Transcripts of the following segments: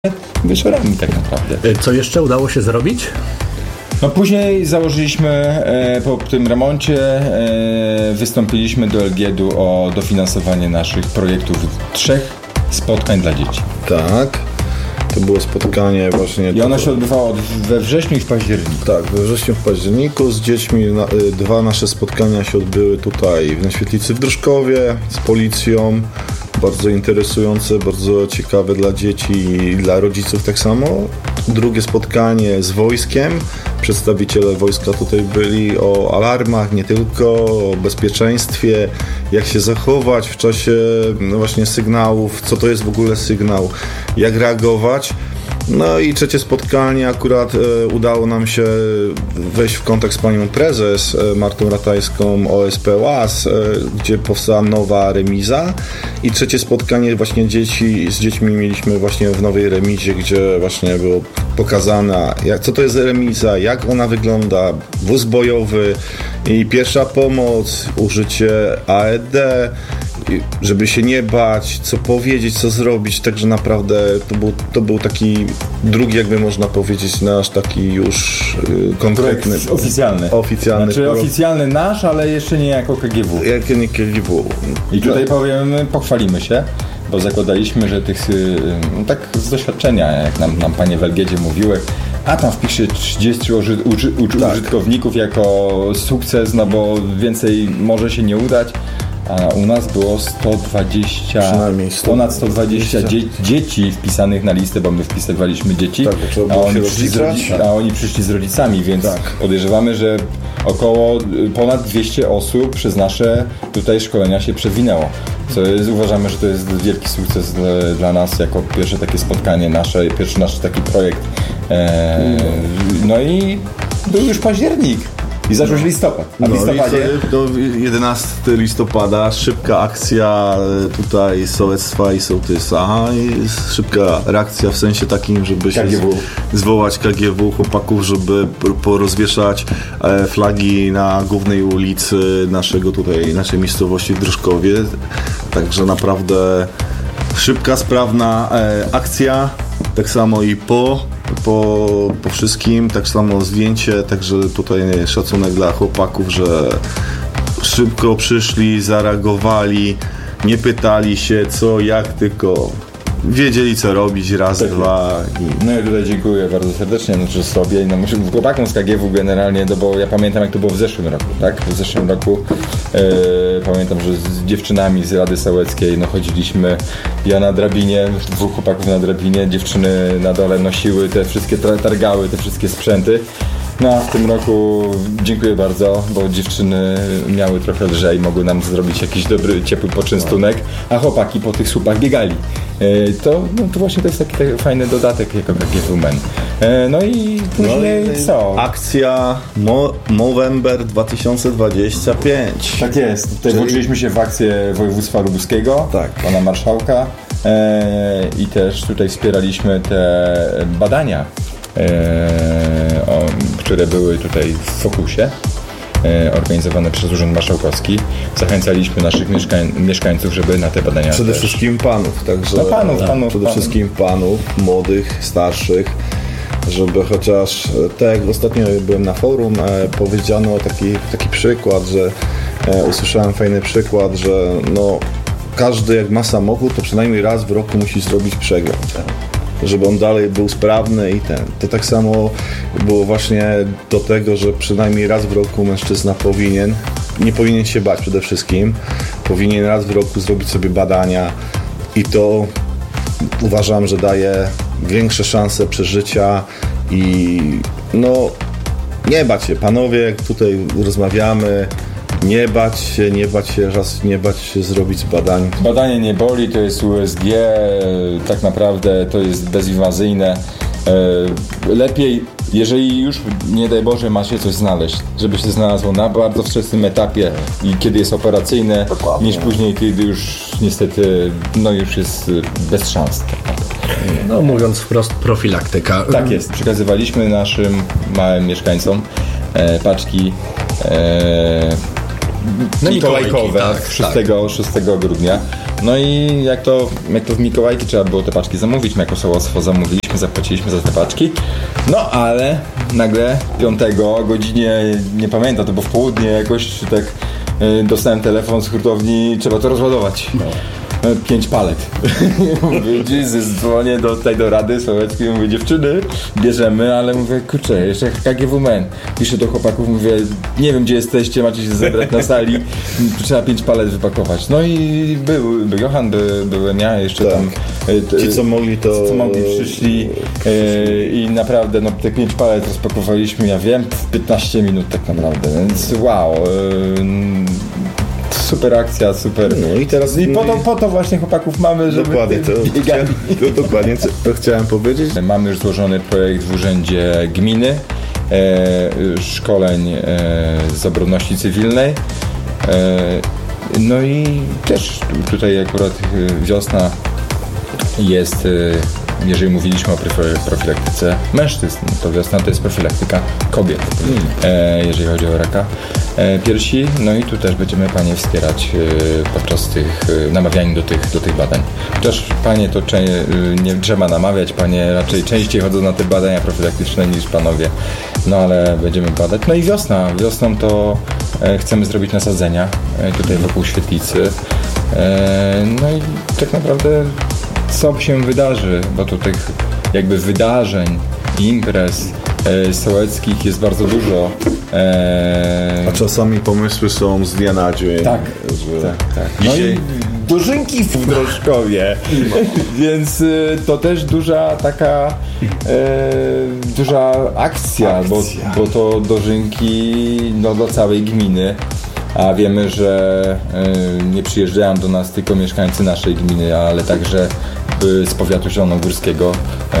wieczorami tak naprawdę. Co jeszcze udało się zrobić? No później założyliśmy, po tym remoncie wystąpiliśmy do LGD o dofinansowanie naszych projektów 3 spotkań dla dzieci. Tak. To było spotkanie właśnie... I ono się odbywało we wrześniu i w październiku. Tak, we wrześniu, w październiku z dziećmi. 2 nasze spotkania się odbyły tutaj na Świetlicy w Druszkowie z policją. Bardzo interesujące, bardzo ciekawe dla dzieci i dla rodziców tak samo. Drugie spotkanie z wojskiem. Przedstawiciele wojska tutaj byli o alarmach, nie tylko, o bezpieczeństwie, jak się zachować w czasie właśnie sygnałów, co to jest w ogóle sygnał, jak reagować. No i trzecie spotkanie, akurat udało nam się wejść w kontakt z panią prezes Martą Ratajską OSP ŁAS, gdzie powstała nowa remiza. I trzecie spotkanie właśnie z dziećmi mieliśmy właśnie w nowej remizie, gdzie właśnie było pokazane, co to jest remiza, jak ona wygląda, wóz bojowy i pierwsza pomoc, użycie AED, żeby się nie bać, co powiedzieć, co zrobić, także naprawdę to był taki drugi, jakby można powiedzieć, nasz taki już konkretny... Oficjalny nasz, ale jeszcze nie jako KGW. Jak nie KGW. I tutaj pochwalimy się, bo zakładaliśmy, że tych, tak z doświadczenia, jak nam panie w LGD mówiły, a tam wpisze 30 użytkowników jako sukces, no bo więcej może się nie udać. A u nas było 120, ponad 120 dzieci wpisanych na listę, bo my wpisywaliśmy dzieci, tak, a oni przyszli z rodzicami, więc tak. Podejrzewamy, że ponad 200 osób przez nasze tutaj szkolenia się przewinęło. Uważamy, że to jest wielki sukces dla nas jako pierwsze takie spotkanie nasze, pierwszy nasz taki projekt. No i był już październik. I zaczął się listopad. A w listopadzie? Do 11 listopada szybka akcja tutaj sołectwa i sołtysa i szybka reakcja w sensie takim, żeby się zwołać KGW, chłopaków, żeby porozwieszać flagi na głównej ulicy naszej miejscowości w Druszkowie. Także naprawdę szybka, sprawna akcja. Tak samo i po wszystkim, tak samo zdjęcie, także tutaj szacunek dla chłopaków, że szybko przyszli, zareagowali, nie pytali się co, jak, tylko wiedzieli co robić, raz, tak, dwa. No i tutaj dziękuję bardzo serdecznie sobie, chłopakom z KGW generalnie, no bo ja pamiętam jak to było w zeszłym roku, tak? W zeszłym roku pamiętam, że z dziewczynami z Rady Sołeckiej chodziliśmy, ja na drabinie, 2 chłopaków na drabinie, dziewczyny na dole nosiły te wszystkie, targały te wszystkie sprzęty. No a w tym roku dziękuję bardzo, bo dziewczyny miały trochę lżej, mogły nam zrobić jakiś dobry, ciepły poczęstunek, a chłopaki po tych słupach biegali. To właśnie to jest taki fajny dodatek jako KGW Men. No i później co? Akcja Movember 2025. Tak jest. Tutaj włączyliśmy się w akcję województwa lubuskiego, tak, pana marszałka i też tutaj wspieraliśmy te badania, które były tutaj w fokusie, organizowane przez Urząd Marszałkowski. Zachęcaliśmy naszych mieszkańców, żeby na te badania przede wszystkim panów, także przede wszystkim panów, młodych, starszych, żeby chociaż, tak jak ostatnio byłem na forum, powiedziano taki przykład, że usłyszałem fajny przykład, że każdy jak ma samochód, to przynajmniej raz w roku musi zrobić przegląd, żeby on dalej był sprawny i to tak samo było właśnie do tego, że przynajmniej raz w roku mężczyzna nie powinien się bać przede wszystkim, powinien raz w roku zrobić sobie badania i to uważam, że daje większe szanse przeżycia i nie bać się, panowie, jak tutaj rozmawiamy, nie bać się zrobić badań. Badanie nie boli, to jest USG, tak naprawdę to jest bezinwazyjne. Lepiej, jeżeli już, nie daj Boże, ma się coś znaleźć, żeby się znalazło na bardzo wczesnym etapie i kiedy jest operacyjne, dokładnie, niż później, kiedy już niestety już jest bez szans. Mówiąc wprost, profilaktyka. Tak jest. Przekazywaliśmy naszym małym mieszkańcom paczki mikołajkowe, tak, 6 grudnia. No i jak to w Mikołajki trzeba było te paczki zamówić, my jako sołectwo zamówiliśmy, zapłaciliśmy za te paczki. No ale nagle 5 o godzinie, nie pamiętam, to było w południe jakoś tak dostałem telefon z hurtowni, trzeba to rozładować. 5 palet. Mówię, Jesus, dzwonię do Rady Sołeckiej, mówię, dziewczyny, bierzemy, ale mówię, kurczę, jeszcze KGW Men. Piszę do chłopaków, mówię, nie wiem gdzie jesteście, macie się zebrać na sali, trzeba 5 palet wypakować. No i był Johan, byłem ja, jeszcze tak. Tam ci co mogli przyszli i naprawdę no, te 5 palet rozpakowaliśmy, ja wiem, w 15 minut tak naprawdę, więc wow. Super akcja, super. No i teraz po to właśnie chłopaków mamy, żeby dokładnie dokładnie to chciałem powiedzieć. Mamy już złożony projekt w Urzędzie Gminy szkoleń z obronności cywilnej. No i też tutaj akurat wiosna jest, jeżeli mówiliśmy o profilaktyce mężczyzn, to wiosna to jest profilaktyka kobiet, jeżeli chodzi o raka piersi. No i tu też będziemy panie wspierać podczas tych namawiań do tych badań. Chociaż panie to nie trzeba namawiać, panie raczej częściej chodzą na te badania profilaktyczne niż panowie. No ale będziemy badać. No i wiosną to chcemy zrobić nasadzenia tutaj wokół świetlicy. No i tak naprawdę co się wydarzy, bo tu tych jakby wydarzeń, imprez sołeckich jest bardzo dużo. A czasami pomysły są z dnia na dzień. Tak. No i dożynki w Drożkowie, więc to też duża taka duża akcja. Bo to dożynki do całej gminy. A wiemy, że nie przyjeżdżają do nas tylko mieszkańcy naszej gminy, ale także z powiatu zielonogórskiego.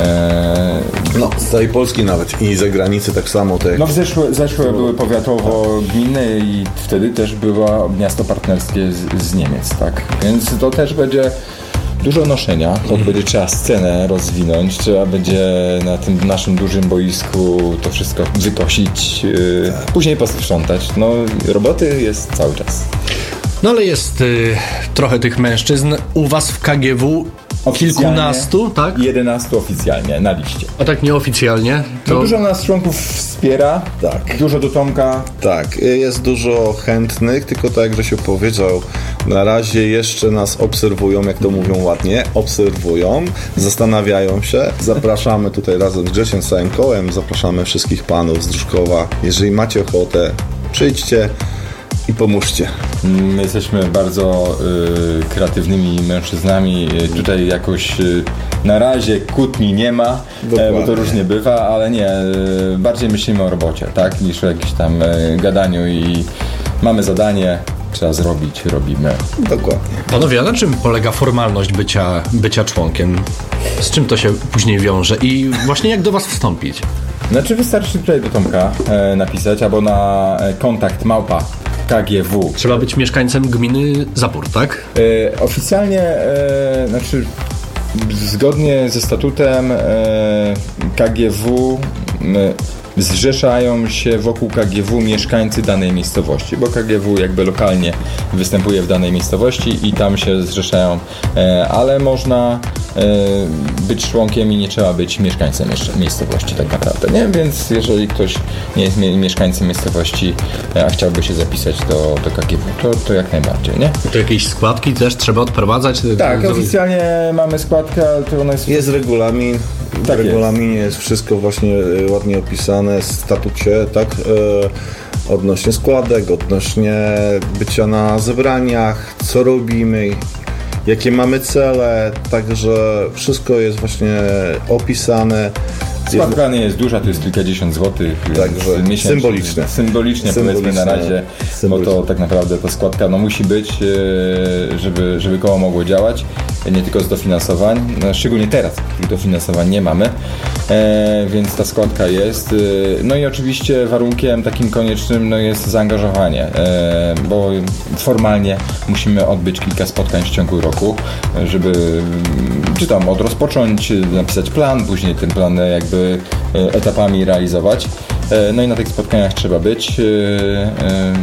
No, z całej Polski nawet i zagranicy tak samo. No zeszłe były powiatowo-gminy i wtedy też było miasto partnerskie z Niemiec, tak? Więc to też będzie dużo noszenia, to będzie trzeba scenę rozwinąć, trzeba będzie na tym naszym dużym boisku to wszystko wykosić, później posprzątać. No roboty jest cały czas. No ale jest trochę tych mężczyzn. U was w KGW kilkunastu, tak? 11 oficjalnie na liście. A tak nieoficjalnie? To... No dużo nas członków wspiera, tak. Dużo do Tomka. Tak, jest dużo chętnych, tylko tak jak Grzesiu powiedział, na razie jeszcze nas obserwują, jak to mówią ładnie, obserwują, zastanawiają się. Zapraszamy tutaj razem z Grzesiem, z całym kołem, zapraszamy wszystkich panów z Druszkowa. Jeżeli macie ochotę, przyjdźcie i pomóżcie. My jesteśmy bardzo kreatywnymi mężczyznami. Tutaj jakoś na razie kłótni nie ma, bo to różnie bywa, ale nie, bardziej myślimy o robocie, tak, niż o jakimś tam gadaniu i mamy zadanie, trzeba zrobić, robimy. Dokładnie. Panowie, a na czym polega formalność bycia członkiem? Z czym to się później wiąże? I właśnie jak do was wstąpić? Znaczy wystarczy tutaj do Tomka napisać, albo na kontakt @KGW. Trzeba być mieszkańcem gminy Zapór, tak? Oficjalnie, znaczy zgodnie ze statutem KGW zrzeszają się wokół KGW mieszkańcy danej miejscowości, bo KGW jakby lokalnie występuje w danej miejscowości i tam się zrzeszają, ale można być członkiem i nie trzeba być mieszkańcem miejscowości tak naprawdę, nie? Więc jeżeli ktoś nie jest mieszkańcem miejscowości, a chciałby się zapisać do KGW, to jak najbardziej, nie? To jakieś składki też trzeba odprowadzać? Tak, oficjalnie mamy składkę, ale to ona jest regulamin. W regulaminie jest wszystko właśnie ładnie opisane, w statucie, tak? Odnośnie składek, odnośnie bycia na zebraniach, co robimy, jakie mamy cele, także wszystko jest właśnie opisane. Składka nie jest duża, to jest kilkadziesiąt złotych. Także symbolicznie powiedzmy na razie, bo to tak naprawdę ta składka musi być, żeby koło mogło działać, nie tylko z dofinansowań, szczególnie teraz, tych dofinansowań nie mamy, więc ta składka jest. No i oczywiście warunkiem takim koniecznym jest zaangażowanie, bo formalnie musimy odbyć kilka spotkań w ciągu roku, żeby czy tam rozpocząć, napisać plan, później ten plan jakby etapami realizować. No i na tych spotkaniach trzeba być.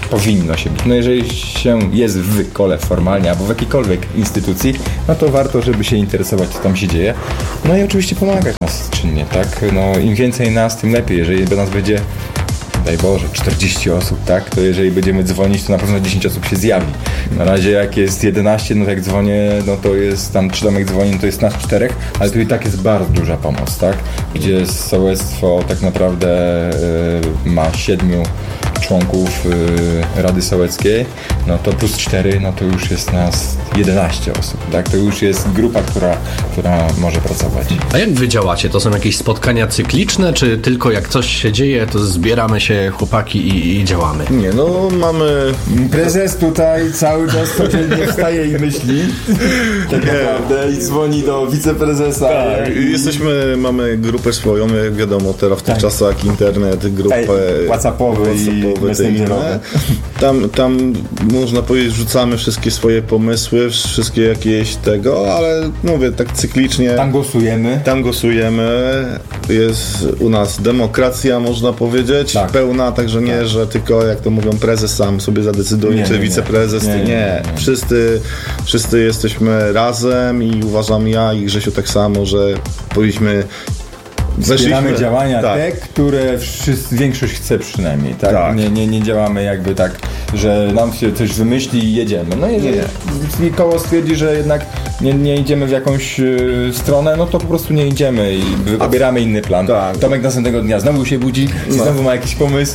powinno się być. No jeżeli się jest w kole formalnie albo w jakiejkolwiek instytucji, no to warto, żeby się interesować, co tam się dzieje. No i oczywiście pomagać nas czynnie, tak? No im więcej nas, tym lepiej. Jeżeli do nas będzie, daj Boże, 40 osób, tak? To jeżeli będziemy dzwonić, to na pewno 10 osób się zjawi. Na razie jak jest 11, no to jak dzwonię, no to jest tam, czy Tomek dzwoni, no to jest nas 4, ale tu i tak jest bardzo duża pomoc, tak? Gdzie sołectwo tak naprawdę ma 7 członków Rady Sołeckiej, no to plus 4, no to już jest nas 11 osób, tak? To już jest grupa, która może pracować. A jak wy działacie? To są jakieś spotkania cykliczne, czy tylko jak coś się dzieje, to zbieramy się chłopaki i działamy? Nie, no mamy... Prezes tutaj cały czas codziennie wstaje i myśli tak naprawdę i dzwoni do wiceprezesa. Tak, mamy grupę swoją, jak wiadomo, teraz w tych czasach internet, grupę WhatsAppowe i messengerowe. Tam można powiedzieć, rzucamy wszystkie swoje pomysły, wszystkie jakieś tego, ale mówię, tak cyklicznie. Tam głosujemy. Jest u nas demokracja, można powiedzieć, pełna, także nie, że tylko, jak to mówią, prezes sam sobie zadecyduje, czy wiceprezes. Nie. Wszyscy jesteśmy razem i uważam ja i Grzesiu tak samo, że powinniśmy Wspieramy działania te, które większość chce przynajmniej, tak? Nie działamy jakby tak, że nam się coś wymyśli i jedziemy. No jeżeli koło stwierdzi, że jednak nie idziemy w jakąś stronę, no to po prostu nie idziemy i wybieramy inny plan. Tomek następnego dnia znowu się budzi, znowu ma jakiś pomysł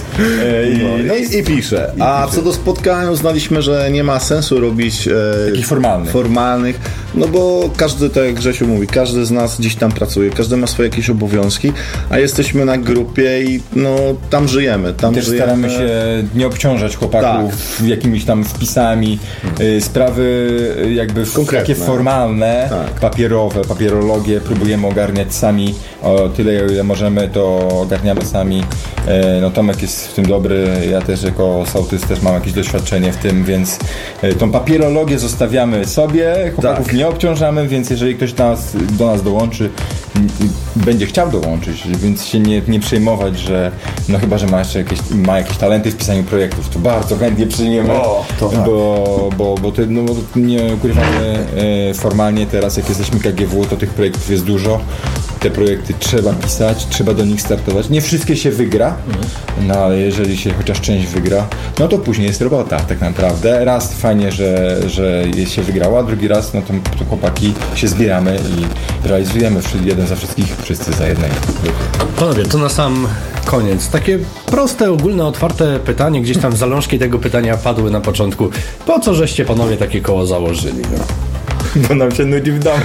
i pisze. A co do spotkań, uznaliśmy, że nie ma sensu robić takich formalnych, no bo każdy, tak jak Grzesiu mówi, każdy z nas gdzieś tam pracuje, każdy ma swoje jakieś obowiązki, a jesteśmy na grupie i no tam żyjemy. Staramy się nie obciążać chłopaków jakimiś tam wpisami, sprawy jakby takie formalne, papierologię próbujemy ogarniać sami, o tyle ile możemy, to ogarniamy sami. No Tomek jest w tym dobry, ja też jako sołtys też mam jakieś doświadczenie w tym, więc tą papierologię zostawiamy sobie, chłopaków nie obciążamy, więc jeżeli ktoś do nas dołączy, będzie chciał dołączyć, więc się nie przejmować, że no chyba, że ma jakieś talenty w pisaniu projektów, to bardzo chętnie przyjmiemy, bo to nie ukrywamy, formalnie teraz jak jesteśmy KGW, to tych projektów jest dużo. Te projekty trzeba pisać, trzeba do nich startować. Nie wszystkie się wygra, no ale jeżeli się chociaż część wygra, no to później jest robota tak naprawdę. Raz fajnie, że się wygrała, drugi raz no to chłopaki się zbieramy i realizujemy jeden za wszystkich, wszyscy za jednego. Panowie, to na sam koniec. Takie proste, ogólne, otwarte pytanie, gdzieś tam zalążki tego pytania padły na początku. Po co żeście panowie takie koło założyli? No? Bo nam się nudzi w domu.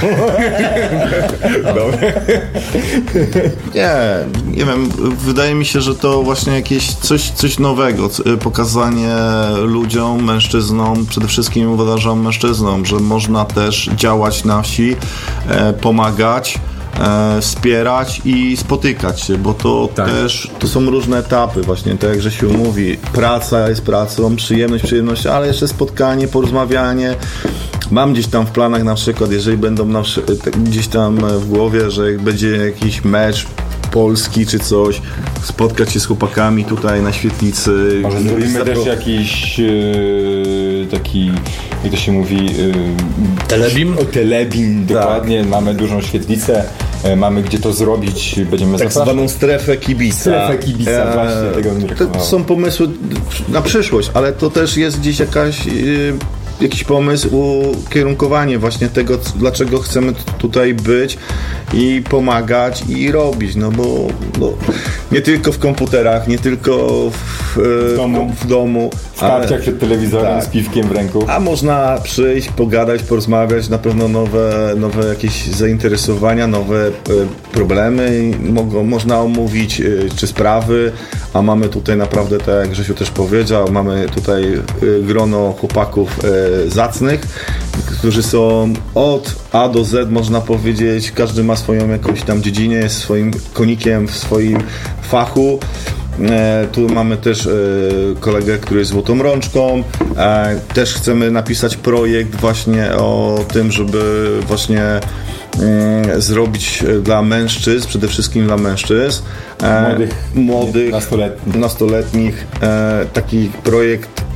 Nie wiem, wydaje mi się, że to właśnie jakieś coś nowego, pokazanie ludziom, mężczyznom, przede wszystkim uważam mężczyznom, że można też działać na wsi, pomagać, wspierać i spotykać się, bo to też to są różne etapy właśnie, tak jak Grzesiu mówi, praca jest pracą, przyjemność, ale jeszcze spotkanie, porozmawianie. Mam gdzieś tam w planach na przykład, jeżeli będą gdzieś tam w głowie, że będzie jakiś mecz Polski czy coś, spotkać się z chłopakami tutaj na świetlicy. Może zrobimy też jakiś taki, jak to się mówi, telebim, dokładnie. Mamy dużą świetlicę, mamy gdzie to zrobić, będziemy tak zwaną strefę kibica. Właśnie, tego mi to są pomysły na przyszłość, ale to też jest gdzieś jakiś pomysł, ukierunkowanie właśnie tego, dlaczego chcemy tutaj być i pomagać i robić, no bo nie tylko w komputerach, nie tylko w domu. W kapciach przed telewizorem z piwkiem w ręku. A można przyjść, pogadać, porozmawiać, na pewno nowe jakieś zainteresowania, nowe problemy można omówić, czy sprawy, a mamy tutaj naprawdę, tak jak Grzesiu też powiedział, mamy tutaj grono chłopaków zacnych, którzy są od A do Z, można powiedzieć, każdy ma swoją jakąś tam dziedzinę, jest swoim konikiem w swoim fachu. Tu mamy też kolegę, który jest złotą rączką. Też chcemy napisać projekt właśnie o tym, żeby właśnie zrobić dla mężczyzn, przede wszystkim dla mężczyzn, młodych, nastoletnich, taki projekt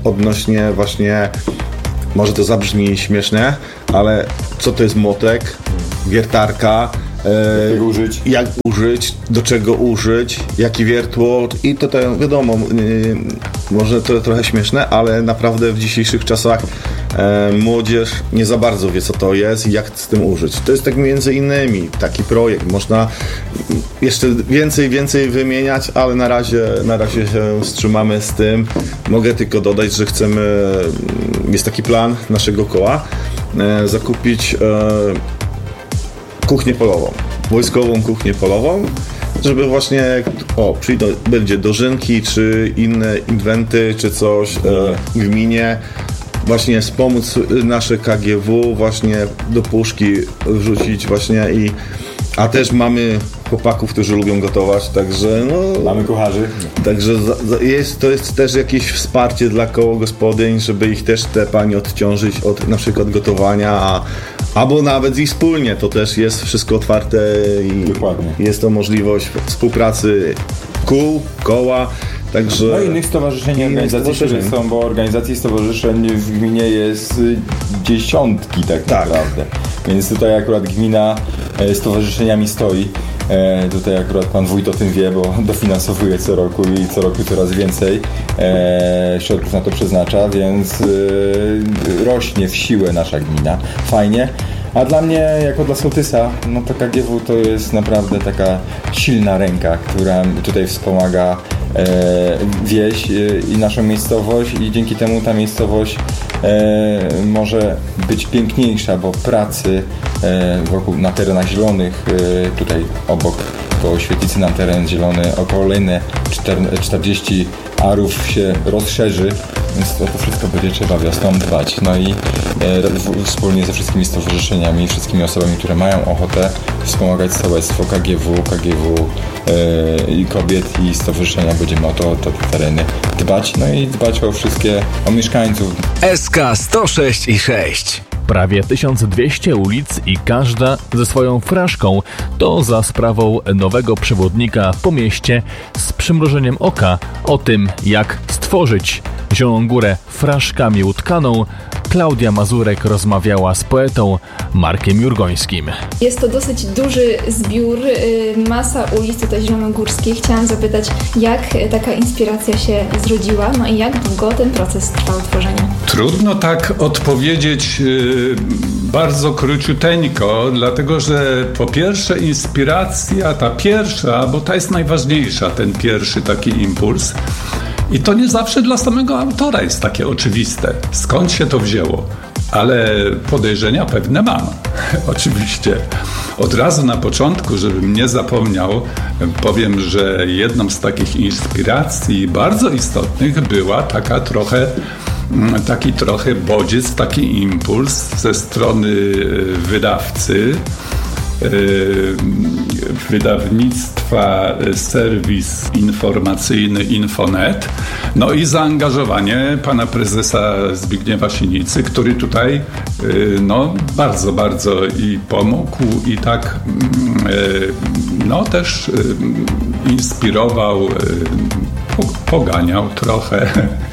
odnośnie właśnie, może to zabrzmi śmiesznie, ale co to jest młotek, wiertarka, jak użyć, do czego użyć, jaki wiertło i to wiadomo, może to trochę śmieszne, ale naprawdę w dzisiejszych czasach młodzież nie za bardzo wie, co to jest i jak z tym użyć. To jest tak między innymi taki projekt. Można jeszcze więcej wymieniać, ale na razie się wstrzymamy z tym. Mogę tylko dodać, że jest taki plan naszego koła, zakupić kuchnię polową, wojskową kuchnię polową, żeby właśnie będzie dożynki, czy inne inwenty, czy coś w gminie, właśnie wspomóc nasze KGW, właśnie do puszki wrzucić właśnie a też mamy chłopaków, którzy lubią gotować, także mamy kucharzy. Także to jest też jakieś wsparcie dla koło gospodyń, żeby ich też te panie odciążyć od na przykład gotowania, albo nawet i wspólnie, to też jest wszystko otwarte i dokładnie. Jest to możliwość współpracy koła, także... No i innych stowarzyszeń i organizacji, które są, bo organizacji stowarzyszeń w gminie jest dziesiątki tak naprawdę. Więc tutaj akurat gmina stowarzyszeniami stoi. Tutaj akurat pan wójt o tym wie, bo dofinansowuje co roku i co roku coraz więcej środków na to przeznacza, więc rośnie w siłę nasza gmina. Fajnie. A dla mnie, jako dla sołtysa, no to KGW to jest naprawdę taka silna ręka, która tutaj wspomaga wieś i naszą miejscowość i dzięki temu ta miejscowość może być piękniejsza, bo pracy na terenach zielonych, tutaj obok koło Świetlicy nam teren zielony o kolejne 40 arów się rozszerzy, więc o to wszystko będzie trzeba wiosną dbać. No i wspólnie ze wszystkimi stowarzyszeniami, wszystkimi osobami, które mają ochotę wspomagać sołectwo, KGW i kobiet i stowarzyszenia, będziemy o te tereny dbać, no i dbać o mieszkańców. SK 106 i 6. Prawie 1200 ulic i każda ze swoją fraszką to za sprawą nowego przewodnika po mieście z przymrużeniem oka o tym, jak stworzyć Zieloną Górę fraszkami utkaną. Klaudia Mazurek rozmawiała z poetą Markiem Jurgońskim. Jest to dosyć duży zbiór, masa ulic tutaj zielonogórskich. Chciałam zapytać, jak taka inspiracja się zrodziła, no i jak długo ten proces trwał tworzenia? Trudno tak odpowiedzieć bardzo króciuteńko, dlatego że po pierwsze inspiracja, ta pierwsza, bo ta jest najważniejsza, ten pierwszy taki impuls. I to nie zawsze dla samego autora jest takie oczywiste, skąd się to wzięło. Ale podejrzenia pewne mam, oczywiście. Od razu na początku, żebym nie zapomniał, powiem, że jedną z takich inspiracji bardzo istotnych była taki trochę bodziec, taki impuls ze strony wydawcy, wydawnictwa serwis informacyjny Infonet, no i zaangażowanie pana prezesa Zbigniewa Sinicy, który tutaj bardzo, bardzo i pomógł i tak też inspirował, poganiał trochę.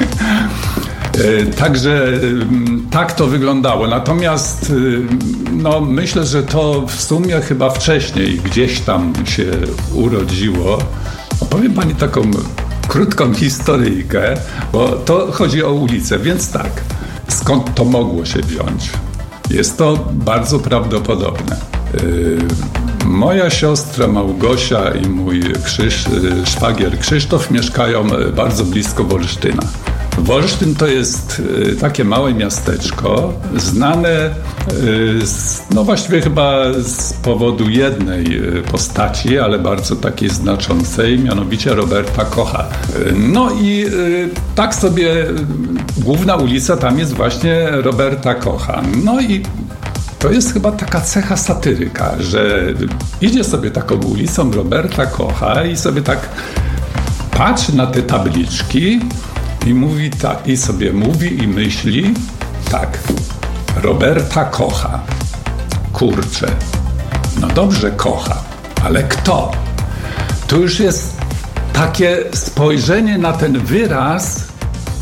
Także tak to wyglądało. Natomiast myślę, że to w sumie chyba wcześniej gdzieś tam się urodziło. Opowiem pani taką krótką historyjkę, bo to chodzi o ulicę, więc tak. Skąd to mogło się wziąć? Jest to bardzo prawdopodobne. Moja siostra Małgosia i mój szwagier Krzysztof mieszkają bardzo blisko Wolsztyna. Wolsztyn to jest takie małe miasteczko, znane właściwie chyba z powodu jednej postaci, ale bardzo takiej znaczącej, mianowicie Roberta Kocha. No i tak sobie główna ulica tam jest właśnie Roberta Kocha. No i to jest chyba taka cecha satyryka, że idzie sobie taką ulicą Roberta Kocha i sobie tak patrzy na te tabliczki i mówi tak, i sobie mówi i myśli tak, Roberta Kocha. Kurczę, no dobrze kocha, ale kto? Tu już jest takie spojrzenie na ten wyraz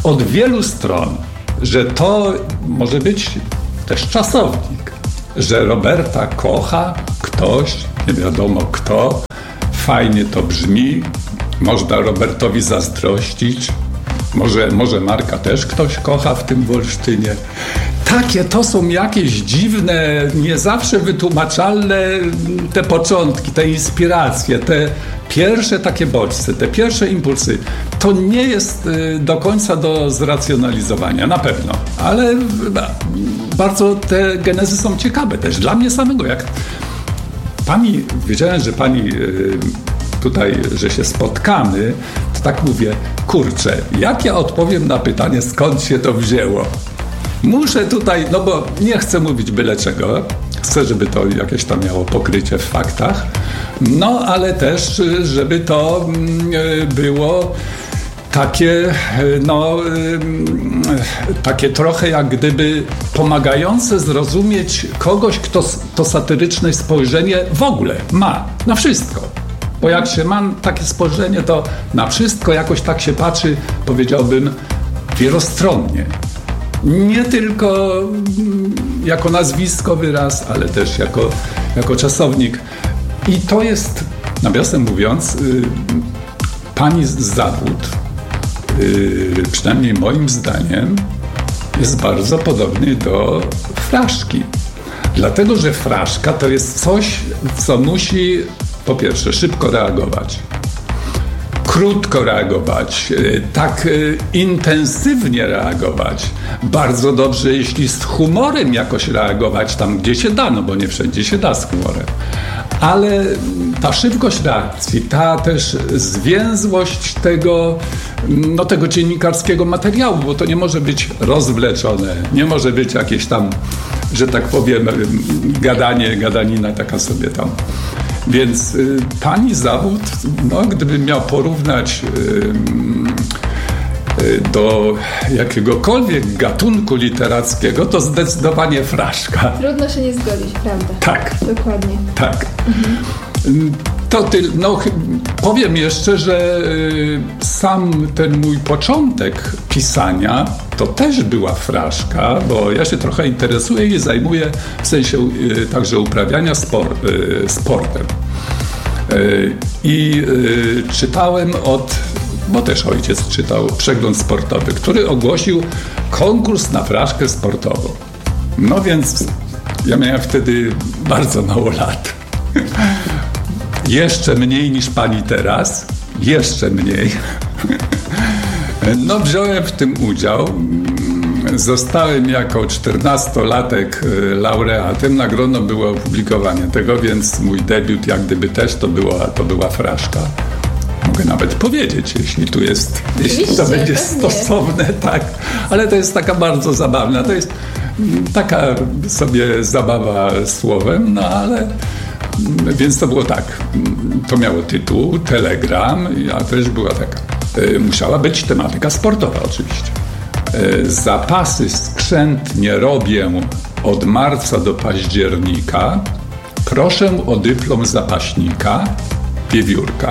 od wielu stron, że to może być też czasownik, że Roberta kocha ktoś, nie wiadomo kto, fajnie to brzmi, można Robertowi zazdrościć, może Marka też ktoś kocha w tym Wolsztynie. Takie to są jakieś dziwne, nie zawsze wytłumaczalne te początki, te inspiracje, te pierwsze takie bodźce, te pierwsze impulsy. To nie jest do końca do zracjonalizowania, na pewno. Ale bardzo te genezy są ciekawe też dla mnie samego. Jak pani, wiedziałem, że pani tutaj, że się spotkamy, to tak mówię, kurczę, jak ja odpowiem na pytanie, skąd się to wzięło? Muszę tutaj, no bo nie chcę mówić byle czego, chcę, żeby to jakieś tam miało pokrycie w faktach, no ale też, żeby to było takie, no, takie trochę jak gdyby pomagające zrozumieć kogoś, kto to satyryczne spojrzenie w ogóle ma na wszystko. Bo jak się ma takie spojrzenie, to na wszystko jakoś tak się patrzy, powiedziałbym, wielostronnie. Nie tylko jako nazwisko, wyraz, ale też jako czasownik. I to jest, nawiasem mówiąc, pani zawód, przynajmniej moim zdaniem, jest bardzo podobny do fraszki. Dlatego, że fraszka to jest coś, co musi po pierwsze szybko reagować, krótko reagować, tak intensywnie reagować, bardzo dobrze, jeśli z humorem jakoś reagować tam, gdzie się da, no bo nie wszędzie się da z humorem. Ale ta szybkość reakcji, ta też zwięzłość tego dziennikarskiego materiału, bo to nie może być rozwleczone, nie może być jakieś tam, że tak powiem, gadanina taka sobie tam. Więc pani zawód, no, gdybym miał porównać do jakiegokolwiek gatunku literackiego, to zdecydowanie fraszka. Trudno się nie zgodzić, prawda? Tak. Dokładnie. Tak. Powiem jeszcze, że sam ten mój początek pisania to też była fraszka, bo ja się trochę interesuję i zajmuję w sensie także uprawiania sportem. I czytałem bo też ojciec czytał przegląd sportowy, który ogłosił konkurs na fraszkę sportową. No więc ja miałem wtedy bardzo mało lat. Jeszcze mniej niż pani teraz. Jeszcze mniej. No wziąłem w tym udział. Zostałem jako 14-latek laureatem. Nagrodą było opublikowanie tego, więc mój debiut jak gdyby też to była fraszka. Mogę nawet powiedzieć, jeśli to będzie stosowne, tak. Ale to jest taka bardzo zabawna. To jest taka sobie zabawa słowem, no ale więc to było tak. To miało tytuł Telegram, a też była taka. Musiała być tematyka sportowa oczywiście. Zapasy skrzętnie robię od marca do października. Proszę o dyplom zapaśnika, wiewiórka.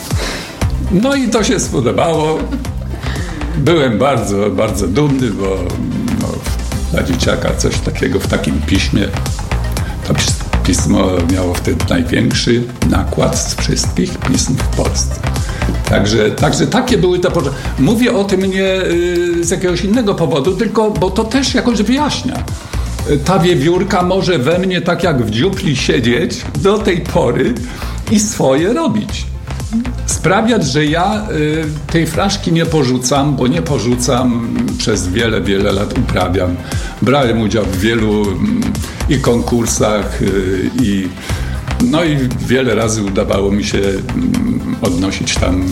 No i to się spodobało. Byłem bardzo, bardzo dumny, bo dla dzieciaka coś takiego w takim piśmie. To pismo miało wtedy największy nakład z wszystkich pism w Polsce. Także takie były te początki. Mówię o tym nie z jakiegoś innego powodu, tylko bo to też jakoś wyjaśnia. Ta wiewiórka może we mnie tak jak w dziupli siedzieć do tej pory i swoje robić. Sprawiać, że ja tej fraszki nie porzucam, bo nie porzucam, przez wiele, wiele lat uprawiam. Brałem udział w wielu i konkursach i wiele razy udawało mi się odnosić tam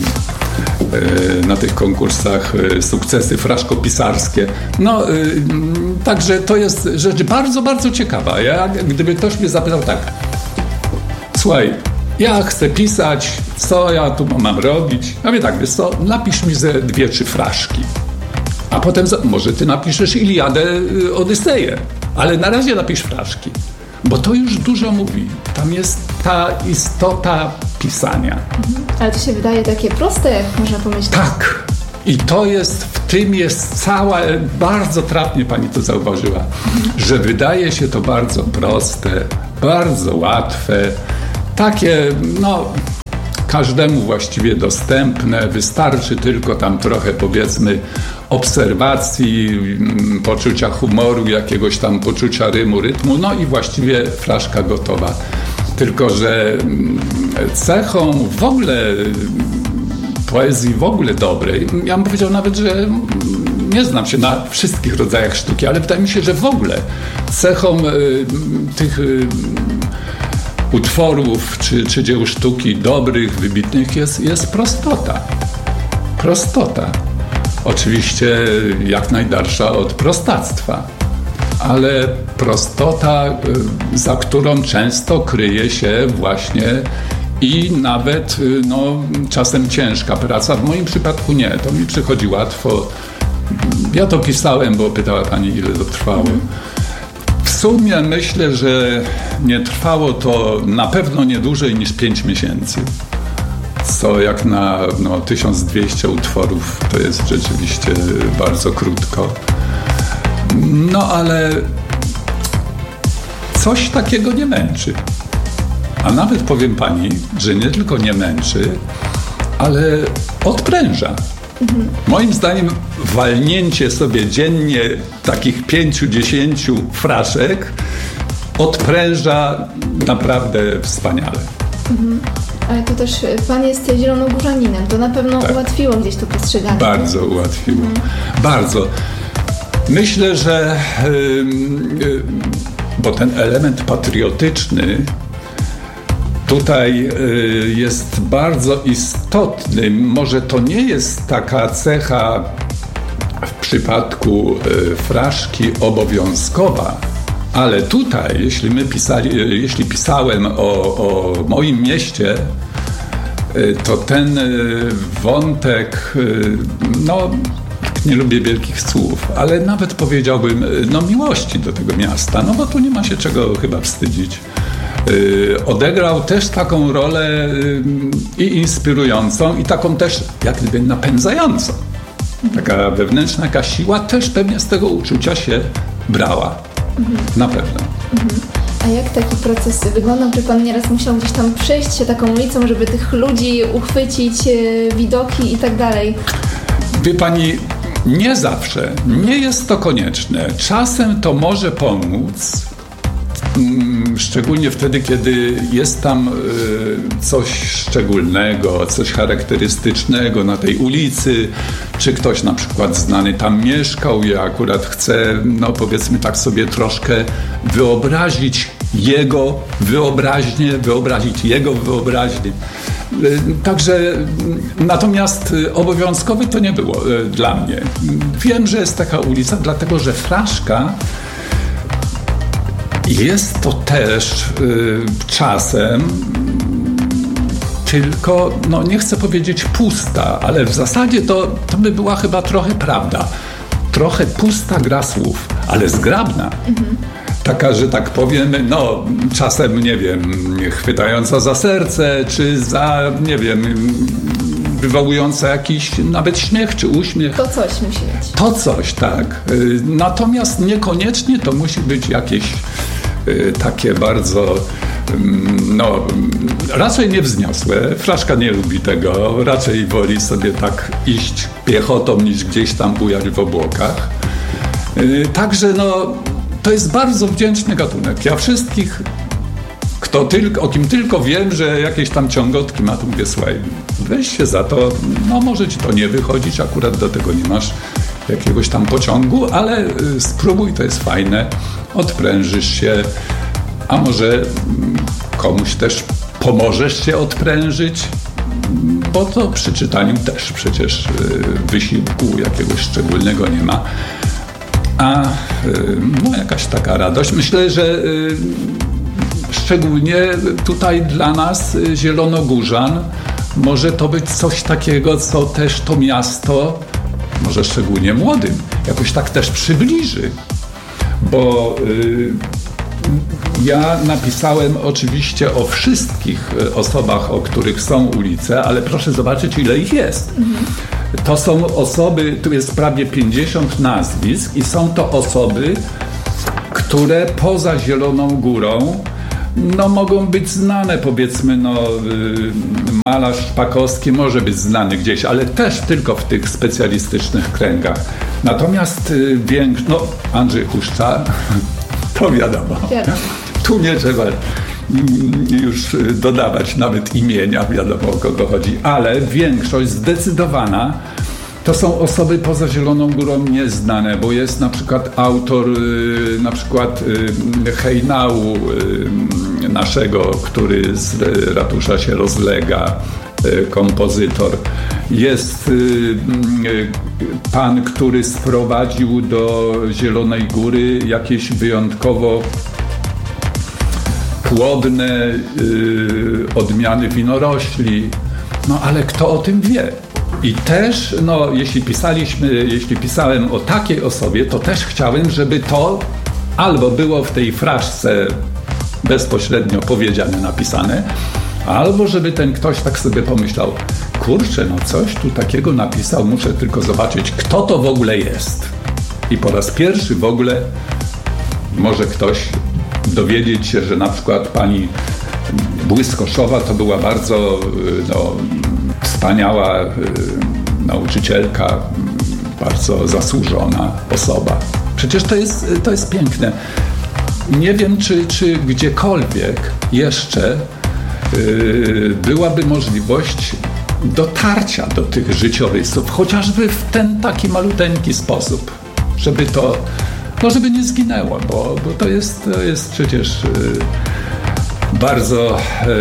na tych konkursach sukcesy fraszkopisarskie. Także to jest rzecz bardzo, bardzo ciekawa. Gdyby ktoś mnie zapytał tak, słuchaj, ja chcę pisać, co ja tu mam robić? Ja mówię tak, wiesz co, napisz mi ze 2-3 fraszki. A potem może ty napiszesz Iliadę, Odyseję. Ale na razie napisz fraszki. Bo to już dużo mówi. Tam jest ta istota pisania. Ale to się wydaje takie proste, jak można pomyśleć. I w tym jest cała, bardzo trafnie pani to zauważyła, że wydaje się to bardzo proste, bardzo łatwe, takie, każdemu właściwie dostępne, wystarczy tylko tam trochę, powiedzmy, obserwacji, poczucia humoru, jakiegoś tam poczucia rytmu, i właściwie flaszka gotowa. Tylko że cechą w ogóle poezji w ogóle dobrej, ja bym powiedział nawet, że nie znam się na wszystkich rodzajach sztuki, ale wydaje mi się, że w ogóle cechą tych utworów czy dzieł sztuki dobrych, wybitnych jest prostota. Prostota. Oczywiście jak najdalsza od prostactwa, ale prostota, za którą często kryje się właśnie i nawet czasem ciężka praca. W moim przypadku nie, to mi przychodzi łatwo. Ja to pisałem, bo pytała pani, ile to trwało. W sumie myślę, że nie trwało to na pewno nie dłużej niż 5 miesięcy. Co jak na 1200 utworów to jest rzeczywiście bardzo krótko. Ale coś takiego nie męczy. A nawet powiem pani, że nie tylko nie męczy, ale odpręża. Moim zdaniem walnięcie sobie dziennie takich 5-10 fraszek odpręża naprawdę wspaniale. Ale to też pan jest zielonogórzaninem, to na pewno ułatwiło gdzieś to postrzeganie. Bardzo ułatwiło, bardzo. Myślę, że bo ten element patriotyczny tutaj jest bardzo istotny. Może to nie jest taka cecha w przypadku fraszki obowiązkowa, ale tutaj, jeśli pisałem o moim mieście, to ten wątek, nie lubię wielkich słów, ale nawet powiedziałbym, miłości do tego miasta, bo tu nie ma się czego chyba wstydzić. Odegrał też taką rolę i inspirującą, i taką też jak gdyby napędzającą. Taka wewnętrzna jakaś siła też pewnie z tego uczucia się brała. Na pewno. A jak taki proces wyglądał? Czy pan nieraz musiał gdzieś tam przejść się taką ulicą, żeby tych ludzi uchwycić, widoki i tak dalej? Wie pani, nie zawsze. Nie jest to konieczne. Czasem to może pomóc, szczególnie wtedy, kiedy jest tam coś szczególnego, coś charakterystycznego na tej ulicy, czy ktoś na przykład znany tam mieszkał i akurat chce, powiedzmy tak sobie troszkę wyobrazić jego wyobraźnię. Także natomiast obowiązkowe to nie było dla mnie. Wiem, że jest taka ulica, dlatego że fraszka jest to też czasem tylko, nie chcę powiedzieć pusta, ale w zasadzie to by była chyba trochę prawda. Trochę pusta gra słów, ale zgrabna. Taka, że tak powiem, czasem, nie wiem, chwytająca za serce, czy za, nie wiem, wywołująca jakiś nawet śmiech czy uśmiech. To coś musi być. To coś, tak. Natomiast niekoniecznie to musi być jakieś takie bardzo, raczej niewzniosłe. Fraszka nie lubi tego, raczej woli sobie tak iść piechotą, niż gdzieś tam bujać w obłokach. Także, to jest bardzo wdzięczny gatunek. Ja wszystkich, o kim tylko wiem, że jakieś tam ciągotki ma, to mówię, słuchaj, weź się za to, może ci to nie wychodzić, akurat do tego nie masz jakiegoś tam pociągu, ale spróbuj, to jest fajne, odprężysz się, a może komuś też pomożesz się odprężyć, bo to przy czytaniu też przecież wysiłku jakiegoś szczególnego nie ma. A jakaś taka radość. Myślę, że szczególnie tutaj dla nas, zielonogórzan, może to być coś takiego, co też to miasto, może szczególnie młodym, jakoś tak też przybliży. Bo ja napisałem oczywiście o wszystkich osobach, o których są ulice, ale proszę zobaczyć, ile ich jest. To są osoby, tu jest prawie 50 nazwisk i są to osoby, które poza Zieloną Górą mogą być znane, powiedzmy, malarz Szpakowski może być znany gdzieś, ale też tylko w tych specjalistycznych kręgach. Natomiast Andrzej Huszcza, to wiadomo. Tu nie trzeba już dodawać nawet imienia, wiadomo o kogo chodzi, ale większość zdecydowana to są osoby poza Zieloną Górą nieznane, bo jest na przykład autor hejnału naszego, który z ratusza się rozlega, kompozytor. Jest pan, który sprowadził do Zielonej Góry jakieś wyjątkowo płodne odmiany winorośli. Ale kto o tym wie? I też, jeśli pisałem o takiej osobie, to też chciałem, żeby to albo było w tej fraszce bezpośrednio powiedziane, napisane, albo żeby ten ktoś tak sobie pomyślał, kurczę, coś tu takiego napisał, muszę tylko zobaczyć, kto to w ogóle jest. I po raz pierwszy w ogóle może ktoś dowiedzieć się, że na przykład pani Błyskoszowa to była bardzo wspaniała nauczycielka, bardzo zasłużona osoba. Przecież to jest piękne. Nie wiem, czy gdziekolwiek jeszcze byłaby możliwość dotarcia do tych życiorysów, chociażby w ten taki maluteńki sposób, żeby to, żeby nie zginęło, bo to jest przecież bardzo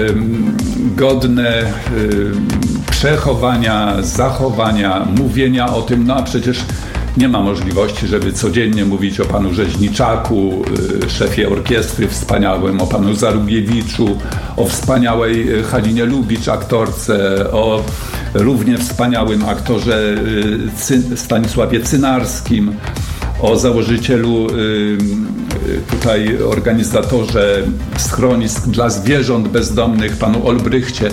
godne przechowania, zachowania, mówienia o tym, a przecież nie ma możliwości, żeby codziennie mówić o panu Rzeźniczaku, szefie orkiestry wspaniałym, o panu Zarubiewiczu, o wspaniałej Halinie Lubicz, aktorce, o równie wspaniałym aktorze Stanisławie Cynarskim, o założycielu, organizatorze schronisk dla zwierząt bezdomnych, panu Olbrychcie.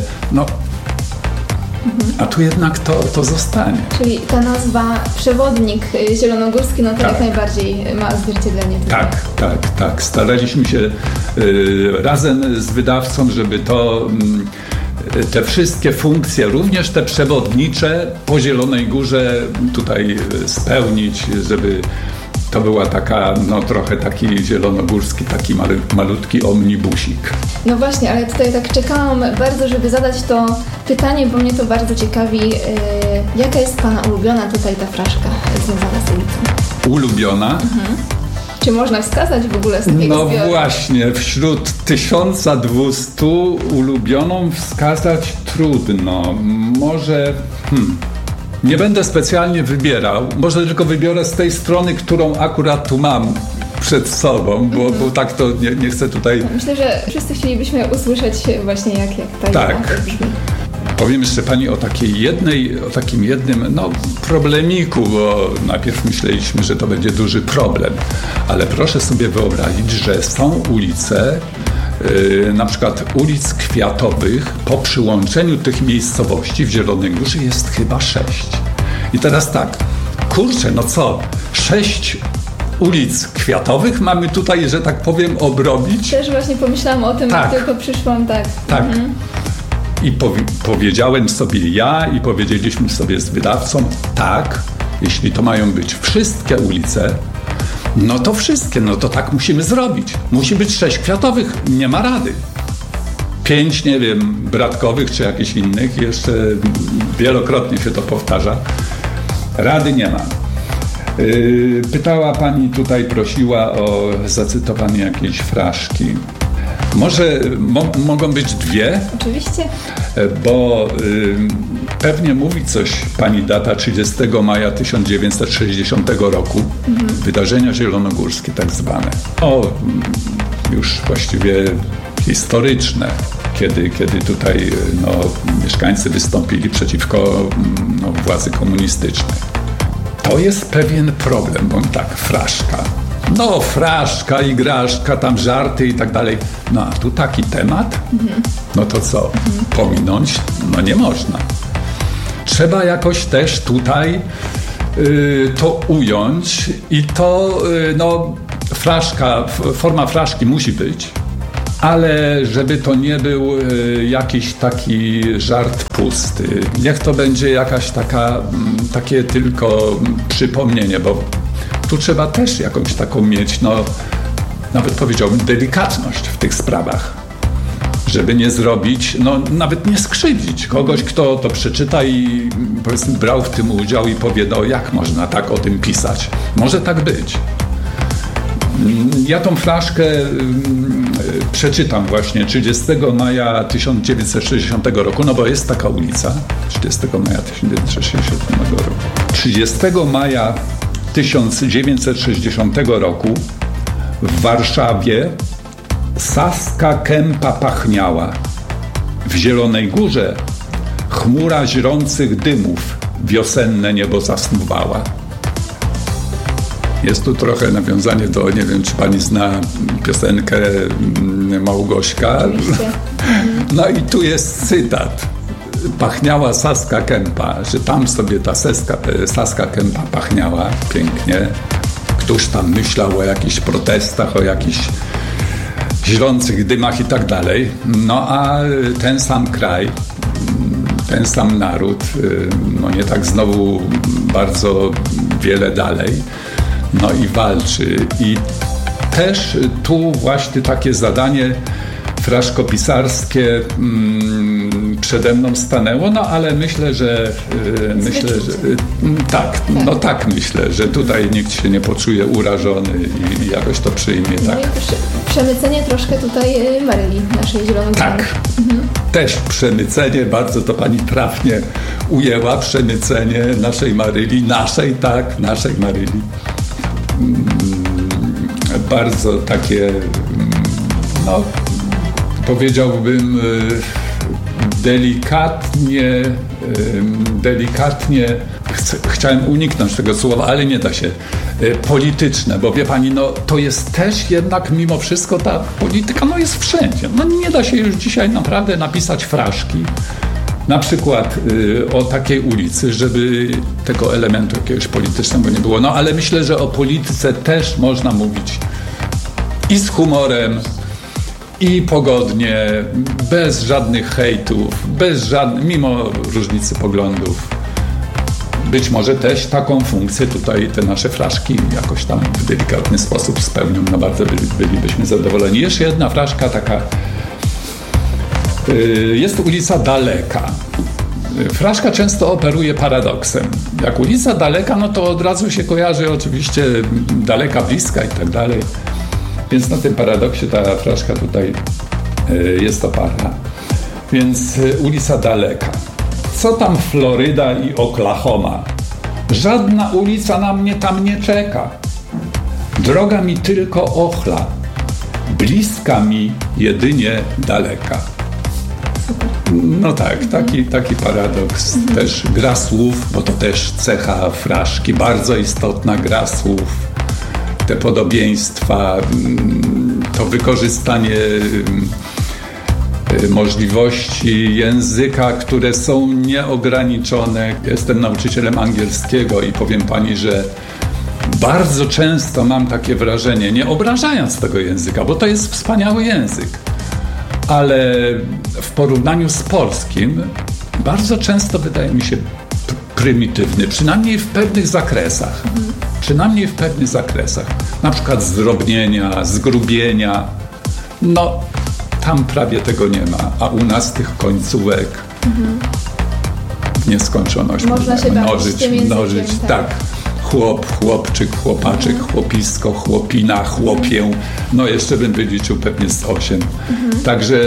A tu jednak to zostanie. Czyli ta nazwa przewodnik zielonogórski, to jak najbardziej ma odzwierciedlenie tutaj. Tak. Staraliśmy się razem z wydawcą, żeby te wszystkie funkcje, również te przewodnicze po Zielonej Górze tutaj spełnić, żeby to była taka, trochę taki zielonogórski, taki malutki omnibusik. No właśnie, ale tutaj tak czekałam bardzo, żeby zadać to pytanie, bo mnie to bardzo ciekawi. Jaka jest pana ulubiona tutaj ta fraszka związana z ulicą? Ulubiona? Czy można wskazać w ogóle z takiego zbioru? Właśnie, wśród 1200 ulubioną wskazać trudno. Może... Nie będę specjalnie wybierał, może tylko wybiorę z tej strony, którą akurat tu mam przed sobą, bo tak to nie chcę tutaj... Myślę, że wszyscy chcielibyśmy usłyszeć właśnie jak tak brzmi. Powiem jeszcze pani o takim jednym problemiku, bo najpierw myśleliśmy, że to będzie duży problem, ale proszę sobie wyobrazić, że są ulice, na przykład ulic kwiatowych, po przyłączeniu tych miejscowości w Zielonej Górze jest chyba 6. I teraz tak, kurczę, 6 ulic kwiatowych mamy tutaj, że tak powiem, obrobić. Też właśnie pomyślałam o tym, jak tylko przyszłam, tak. I powiedziałem sobie i powiedzieliśmy sobie z wydawcą, jeśli to mają być wszystkie ulice, to wszystkie, to tak musimy zrobić. Musi być 6 kwiatowych, nie ma rady. 5, nie wiem, bratkowych czy jakichś innych, jeszcze wielokrotnie się to powtarza. Rady nie ma. Pytała pani tutaj, prosiła o zacytowanie jakiejś fraszki. Może mogą być 2? Oczywiście. Bo pewnie mówi coś pani data 30 maja 1960 roku. Wydarzenia zielonogórskie tak zwane. Już właściwie historyczne, kiedy tutaj mieszkańcy wystąpili przeciwko władzy komunistycznej. To jest pewien problem, bo fraszka. Fraszka, igraszka, tam żarty i tak dalej. A tu taki temat? To co? Pominąć? Nie można. trzeba jakoś też tutaj to ująć i to forma fraszki musi być, ale żeby to nie był jakiś taki żart pusty. Niech to będzie jakaś takie tylko przypomnienie, bo tu trzeba też jakąś taką mieć, nawet powiedziałbym, delikatność w tych sprawach, żeby nie zrobić, nawet nie skrzywdzić kogoś, kto to przeczyta i powiedzmy brał w tym udział i powie, jak można tak o tym pisać. Może tak być. Ja tą flaszkę przeczytam właśnie 30 maja 1960 roku, bo jest taka ulica, 30 maja 1960 roku. 30 maja 1960 roku w Warszawie Saska Kępa pachniała. W Zielonej Górze chmura źrących dymów wiosenne niebo zasnuwała. Jest tu trochę nawiązanie do, nie wiem, czy pani zna piosenkę Małgośka. No i tu jest cytat. Pachniała Saska Kępa, że tam sobie ta Saska Kępa pachniała pięknie. Któż tam myślał o jakichś protestach, o jakichś źrących dymach i tak dalej. A ten sam kraj, ten sam naród, nie tak znowu bardzo wiele dalej, i walczy. I też tu właśnie takie zadanie fraszkopisarskie przede mną stanęło, ale myślę, że myślę, że tutaj nikt się nie poczuje urażony i jakoś to przyjmie. Tak. No i też przemycenie troszkę tutaj Maryli, naszej Zielonej Góry. Tak, też przemycenie, bardzo to pani trafnie ujęła, przemycenie naszej Maryli, naszej Maryli. Bardzo takie, powiedziałbym, delikatnie, chciałem uniknąć tego słowa, ale nie da się, polityczne, bo wie pani, to jest też jednak mimo wszystko ta polityka, jest wszędzie. Nie da się już dzisiaj naprawdę napisać fraszki, na przykład o takiej ulicy, żeby tego elementu jakiegoś politycznego nie było. Ale myślę, że o polityce też można mówić i z humorem, i pogodnie, bez żadnych hejtów, mimo różnicy poglądów. Być może też taką funkcję tutaj te nasze fraszki jakoś tam w delikatny sposób spełnią. Bardzo bylibyśmy zadowoleni. Jeszcze jedna fraszka taka. Jest ulica Daleka. Fraszka często operuje paradoksem. Jak ulica Daleka, to od razu się kojarzy oczywiście daleka, bliska i tak dalej. Więc na tym paradoksie ta fraszka tutaj jest oparta. Więc ulica Daleka. Co tam Floryda i Oklahoma? Żadna ulica na mnie tam nie czeka. Droga mi tylko ochla. Bliska mi jedynie daleka. Tak, taki paradoks. Też gra słów, bo to też cecha fraszki, bardzo istotna gra słów. Te podobieństwa, to wykorzystanie możliwości języka, które są nieograniczone. Jestem nauczycielem angielskiego i powiem pani, że bardzo często mam takie wrażenie, nie obrażając tego języka, bo to jest wspaniały język, ale w porównaniu z polskim bardzo często wydaje mi się prymitywny, przynajmniej w pewnych zakresach. Na przykład zdrobnienia, zgrubienia. Tam prawie tego nie ma, a u nas tych końcówek w nieskończoność można się mnożyć. Tak. Chłop, chłopczyk, chłopaczek, chłopisko, chłopina, chłopię. Jeszcze bym wyliczył pewnie z 8. Także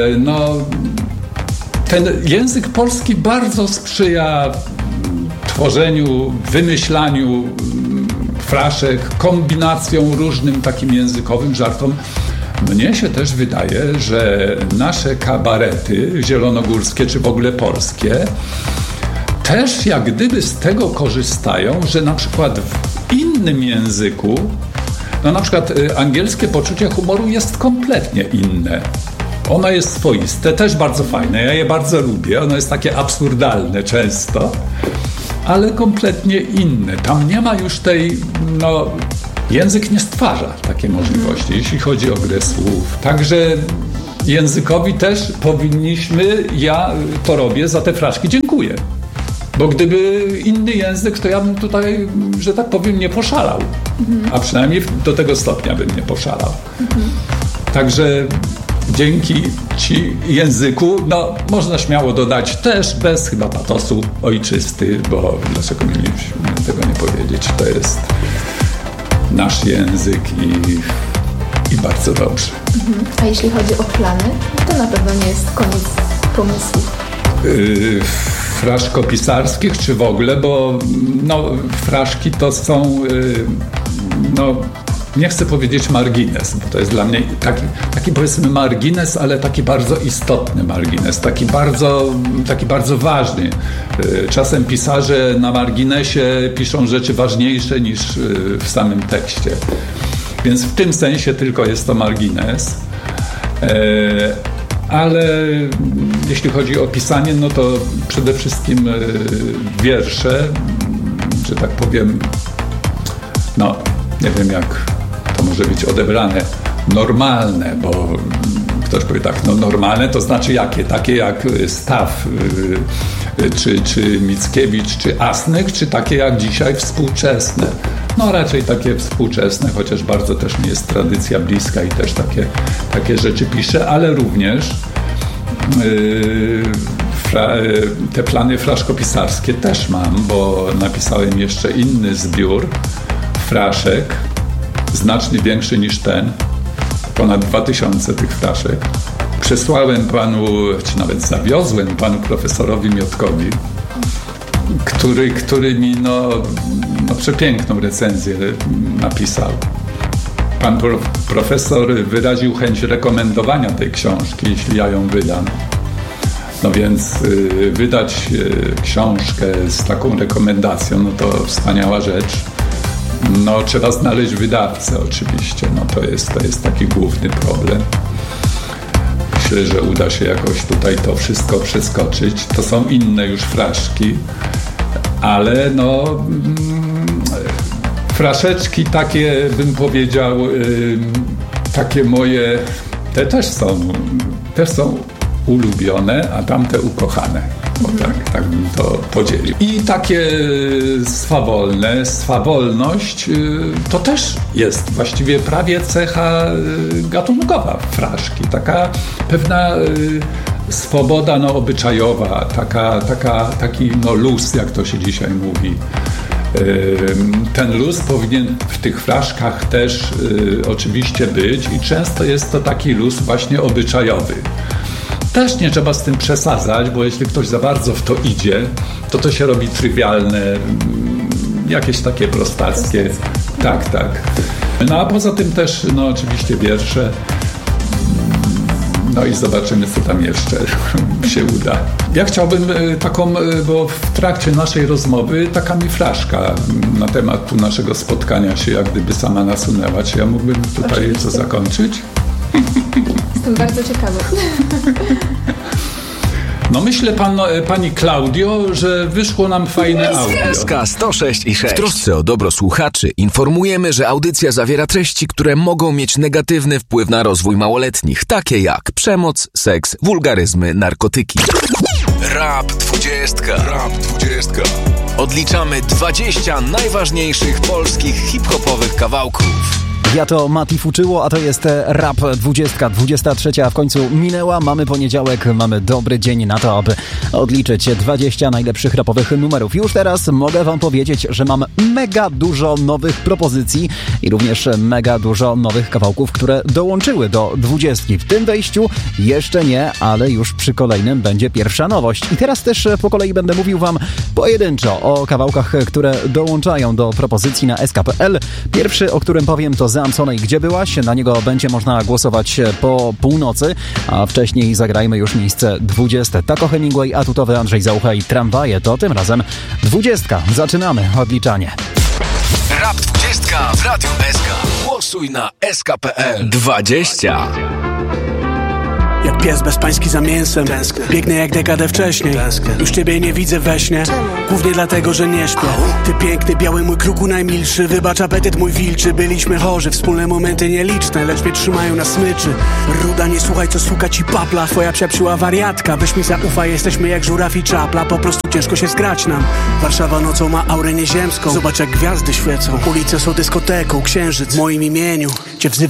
ten język polski bardzo sprzyja tworzeniu, wymyślaniu fraszek, kombinacją różnym takim językowym żartom. Mnie się też wydaje, że nasze kabarety zielonogórskie, czy w ogóle polskie, też jak gdyby z tego korzystają, że na przykład w innym języku, na przykład angielskie poczucie humoru jest kompletnie inne Ono jest swoiste, też bardzo fajne, ja je bardzo lubię, ono jest takie absurdalne często, ale kompletnie inne. Tam nie ma już tej, język nie stwarza takiej możliwości, jeśli chodzi o grę słów. Także językowi też powinniśmy, ja to robię, za te fraszki dziękuję. Bo gdyby inny język, to ja bym tutaj, że tak powiem, nie poszalał. A przynajmniej do tego stopnia bym nie poszalał. Także dzięki ci języku, można śmiało dodać też bez chyba patosu ojczysty, bo dlaczego mieliśmy tego nie powiedzieć? To jest nasz język i bardzo dobrze. A jeśli chodzi o plany, to na pewno nie jest koniec pomysłów. Fraszkopisarskich czy w ogóle, bo fraszki to są nie chcę powiedzieć margines, bo to jest dla mnie taki powiedzmy margines, ale taki bardzo istotny margines, taki bardzo ważny. Czasem pisarze na marginesie piszą rzeczy ważniejsze niż w samym tekście. Więc w tym sensie tylko jest to margines. Ale jeśli chodzi o pisanie, to przede wszystkim wiersze, że tak powiem, nie wiem jak to może być odebrane, normalne, bo ktoś powie tak, normalne to znaczy jakie? Takie jak Staw, czy Mickiewicz, czy Asnyk, czy takie jak dzisiaj współczesne? Raczej takie współczesne, chociaż bardzo też mi jest tradycja bliska i też takie rzeczy piszę, ale również te plany fraszkopisarskie też mam, bo napisałem jeszcze inny zbiór fraszek, znacznie większy niż ten, ponad 2000 tych fraszek. Przesłałem panu, czy nawet zawiozłem panu profesorowi Miotkowi, który mi przepiękną recenzję napisał. Pan profesor wyraził chęć rekomendowania tej książki, jeśli ja ją wydam. Więc wydać książkę z taką rekomendacją, to wspaniała rzecz. Trzeba znaleźć wydawcę oczywiście. To jest taki główny problem. Myślę, że uda się jakoś tutaj to wszystko przeskoczyć. To są inne już fraszki, ale fraszeczki takie, bym powiedział, takie moje, te też są ulubione, a tamte ukochane. Bo tak bym to podzielił. I takie swawolność to też jest właściwie prawie cecha gatunkowa fraszki. Taka pewna swoboda obyczajowa, taki luz, jak to się dzisiaj mówi. Ten luz powinien w tych fraszkach też oczywiście być i często jest to taki luz właśnie obyczajowy. Też nie trzeba z tym przesadzać, bo jeśli ktoś za bardzo w to idzie, to się robi trywialne, jakieś takie prostackie. Tak. A poza tym też oczywiście wiersze. I zobaczymy, co tam jeszcze się uda. Ja chciałbym taką, bo w trakcie naszej rozmowy taka mi fraszka na temat tu naszego spotkania się jak gdyby sama nasunęła. Czy ja mógłbym tutaj co zakończyć? Jestem bardzo ciekawy. Myślę, pani Klaudio, że wyszło nam fajne audio. SK 106,6. W trosce o dobro słuchaczy informujemy, że audycja zawiera treści, które mogą mieć negatywny wpływ na rozwój małoletnich, takie jak przemoc, seks, wulgaryzmy, narkotyki. Rap 20. Odliczamy 20 najważniejszych polskich hip-hopowych kawałków. Ja to Mati Fuczyło, a to jest Rap 20, 23 w końcu minęła. Mamy poniedziałek, mamy dobry dzień na to, aby odliczyć 20 najlepszych rapowych numerów. Już teraz mogę wam powiedzieć, że mam mega dużo nowych propozycji i również mega dużo nowych kawałków, które dołączyły do 20. W tym wejściu jeszcze nie, ale już przy kolejnym będzie pierwsza nowość. I teraz też po kolei będę mówił wam pojedynczo o kawałkach, które dołączają do propozycji na sk.pl. Pierwszy, o którym powiem, to Zamsonej, Gdzie byłaś? Na niego będzie można głosować po północy, a wcześniej zagrajmy już miejsce 20. Taco Hemingway, atutowy Andrzej Zaucha i Tramwaje. To tym razem 20. Zaczynamy odliczanie. Rap 20 w Radiu SK. Głosuj na sk.pl. 20. Jak pies bezpański za mięsem. Biegnę jak dekadę wcześniej. Już ciebie nie widzę we śnie. Głównie dlatego, że nie śpię. Ty piękny, biały mój kruku najmilszy. Wybacz apetyt mój wilczy. Byliśmy chorzy, wspólne momenty nieliczne, lecz mnie trzymają na smyczy. Ruda, nie słuchaj co suka ci papla. Twoja przyjacióła wariatka. Weź mi zaufaj, jesteśmy jak żuraw i czapla. Po prostu ciężko się zgrać nam. Warszawa nocą ma aurę nieziemską. Zobacz jak gwiazdy świecą. Ulice są dyskoteką, księżyc w moim imieniu cię wzywa.